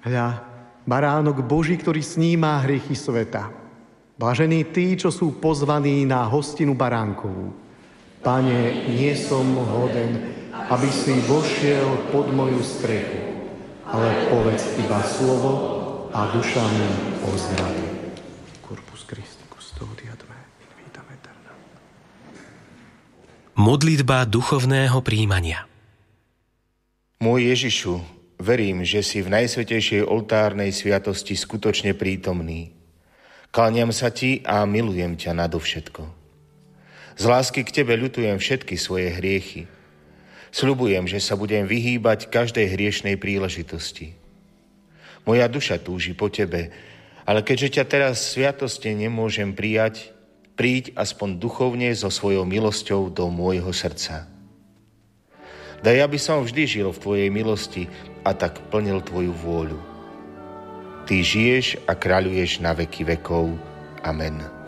Hľa, baránok Boží, ktorý sníma hriechy sveta. Blažení tí, čo sú pozvaní na hostinu baránkovú. Pane, nie som hoden, aby si vošiel pod moju strechu, ale povedz iba slovo a duša mi ozdraví. Corpus Christi custodiat me in vitam aeterna. Modlitba duchovného prijímania. Môj Ježišu, verím, že si v najsvätejšej oltárnej sviatosti skutočne prítomný. Kláňam sa ti a milujem ťa nadovšetko. Z lásky k tebe ľutujem všetky svoje hriechy. Sľubujem, že sa budem vyhýbať každej hriešnej príležitosti. Moja duša túži po tebe, ale keďže ťa teraz v sviatosti nemôžem prijať, príď aspoň duchovne so svojou milosťou do môjho srdca. Daj, aby som vždy žil v tvojej milosti a tak plnil tvoju vôľu. Ty žiješ a kráľuješ na veky vekov. Amen.